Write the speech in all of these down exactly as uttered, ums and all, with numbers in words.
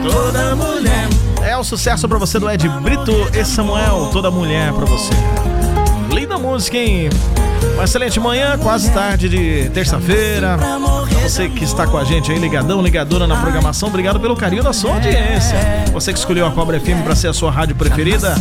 Toda mulher. É o sucesso pra você do Ed Brito e Samuel, Toda Mulher pra você. Linda música, hein? Uma excelente manhã, quase tarde de terça-feira. Você que está com a gente aí, ligadão, ligadora na programação, obrigado pelo carinho da sua audiência. Você que escolheu a Cobra F M pra ser a sua rádio preferida,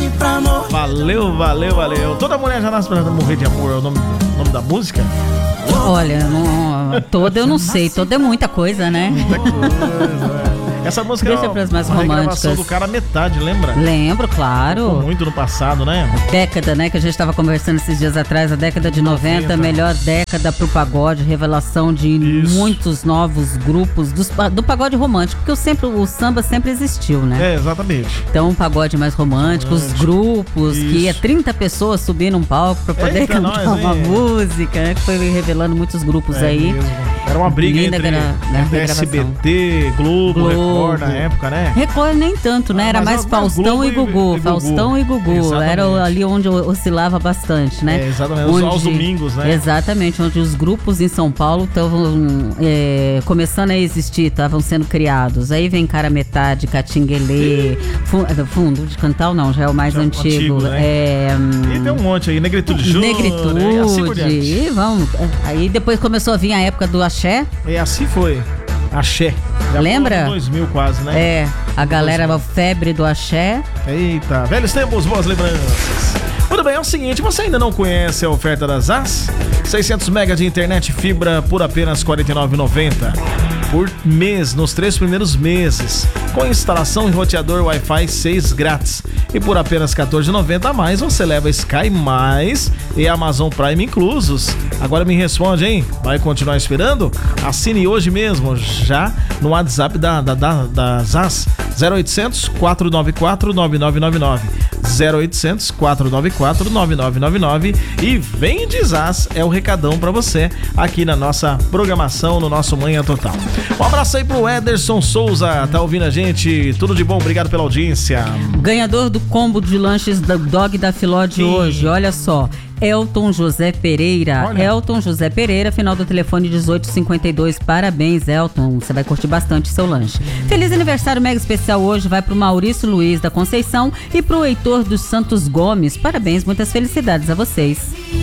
valeu, valeu, valeu. Toda mulher já nasce pra morrer de amor, é o nome, nome da música? Olha, não, toda eu não sei, toda é muita coisa, né? Muita coisa, é. Essa música Deixa é uma, pras mais uma regravação românticas. do cara metade, lembra? Lembro, claro. Ficou muito no passado, né? Década, né, que a gente estava conversando esses dias atrás, a década de noventa, melhor década pro pagode, revelação de Isso. muitos novos grupos dos, do pagode romântico, porque o, sempre, o samba sempre existiu, né? É, exatamente. Então, um pagode mais romântico, romântico. Os grupos, Isso. que ia trinta pessoas subir num palco pra poder Eita cantar nós, uma hein? música, né, que foi revelando muitos grupos é aí. Mesmo. Era uma briga Linda entre, gra- entre S B T, Globo, Globo. Record na época, né? Record nem tanto, né? Era ah, mais Faustão e Gugu. E, e Faustão e Gugu. Exatamente. Era ali onde oscilava bastante, né? É, exatamente. Onde, aos domingos, né? Exatamente, onde os grupos em São Paulo estavam é, começando a existir, estavam sendo criados. Aí vem Cara Metade, Catinguelê, fundo, fundo de Cantal não, já é o mais já antigo. antigo né? é, e tem um monte aí, Negritude Júnior. Negritude, e, assim e vamos. Aí depois começou a vir a época do Axé. E assim foi. Axé. Já Lembra? dois mil quase, né? É, a galera, a febre do axé. Eita, velhos tempos, boas lembranças. Muito bem, é o seguinte, você ainda não conhece a oferta da Zaz? seiscentos megas de internet fibra por apenas quarenta e nove reais e noventa centavos por mês, nos três primeiros meses, com instalação e roteador Wi-Fi seis grátis. E por apenas quatorze reais e noventa centavos a mais, você leva Sky Mais e Amazon Prime inclusos. Agora me responde, hein? Vai continuar esperando? Assine hoje mesmo, já no WhatsApp da, da, da, da Zaz, zero oitocentos, quatrocentos e noventa e quatro, nove nove nove nove, zero oitocentos, quatrocentos e noventa e quatro, nove nove nove nove, e vem de Zaz, é o recadão pra você aqui na nossa programação, no nosso Manhã Total. Um abraço aí pro Ederson Souza, tá ouvindo a gente? Tudo de bom, obrigado pela audiência. Ganhador do combo de lanches do Dog da Filó de Sim. hoje, olha só. Elton José Pereira. Olha. Elton José Pereira, final do telefone dezoito cinquenta e dois. Parabéns, Elton. Você vai curtir bastante seu lanche. Feliz aniversário mega especial hoje vai pro Maurício Luiz da Conceição e pro Heitor dos Santos Gomes. Parabéns, muitas felicidades a vocês.